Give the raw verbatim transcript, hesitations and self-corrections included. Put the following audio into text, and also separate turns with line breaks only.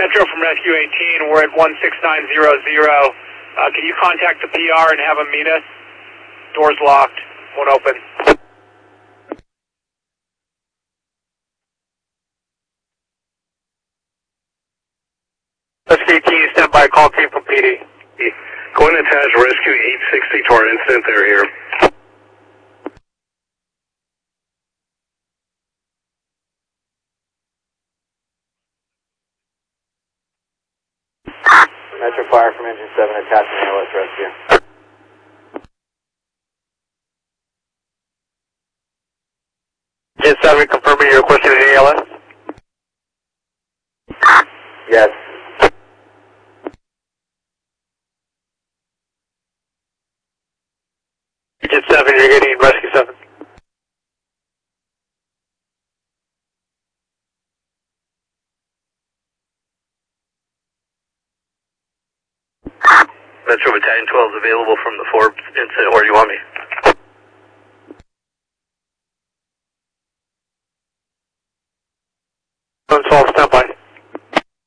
Metro from Rescue eighteen, we're at one six nine zero zero. Uh, can you contact the P R and have them meet us? Doors locked, won't open. Rescue eighteen, stand by, call team from P D.
Go and attach Rescue eight sixty to our incident there here.
Metro Fire from Engine seven, attaching A L S rescue.
Engine seven, confirming your requesting an A L S?
Yes.
Engine seven, you're getting Rescue seven.
Metro Battalion twelve is available from the Forbes incident. Where do you want me?
twelve,